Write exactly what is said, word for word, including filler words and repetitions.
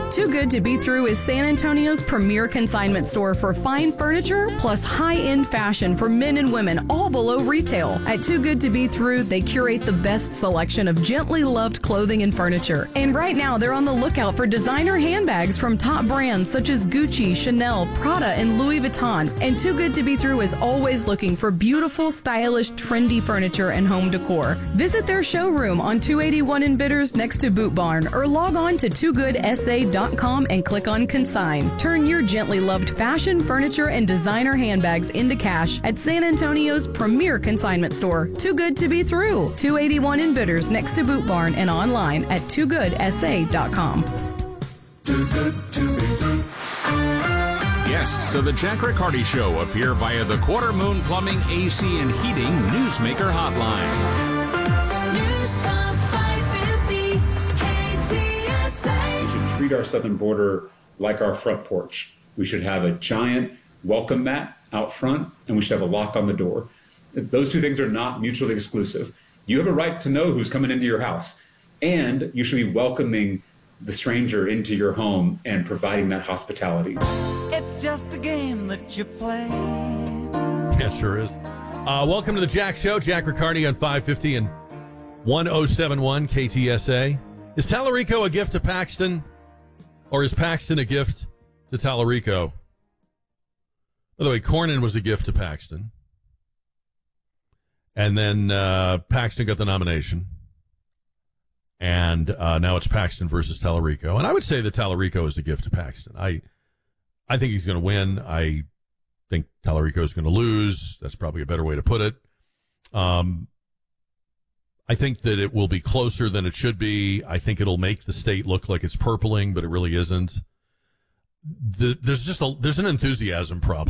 Too Good to Be Through is San Antonio's premier consignment store for fine furniture plus high-end fashion for men and women, all below retail. At Too Good to Be Through, they curate the best selection of gently loved clothing and furniture. And right now, they're on the lookout for designer handbags from top brands such as Gucci, Chanel, Prada, and Louis Vuitton. And Too Good to Be Through is always looking for beautiful, stylish, trendy furniture and home decor. Visit their showroom on two eighty-one in Bitters next to Boot Barn, or log on to too good s a dot com and click on Consign. Turn your gently loved fashion, furniture, and designer handbags into cash at San Antonio's premier consignment store, Too Good to Be Through, two eighty-one in Bitters next to Boot Barn, and online at too good s a dot com. Too good to be through. Guests of the Jack Riccardi Show appear via the Quarter Moon Plumbing, A C, and Heating Newsmaker Hotline. News Talk five fifty K T S A. We should treat our southern border like our front porch. We should have a giant welcome mat out front, and we should have a lock on the door. Those two things are not mutually exclusive. You have a right to know who's coming into your house, and you should be welcoming the stranger into your home and providing that hospitality. It's just a game that you play. Yeah, sure is. Uh, welcome to the Jack Show. Jack Riccardi on five fifty and one oh seven one K T S A. Is Tallarico a gift to Paxton, or is Paxton a gift to Tallarico? By the way, Cornyn was a gift to Paxton. And then uh, Paxton got the nomination. And uh, now it's Paxton versus Tallarico. And I would say that Tallarico is a gift to Paxton. I I think he's going to win. I think Tallarico is going to lose. That's probably a better way to put it. Um, I think that it will be closer than it should be. I think it'll make the state look like it's purpling, but it really isn't. The, there's just a, there's an enthusiasm problem.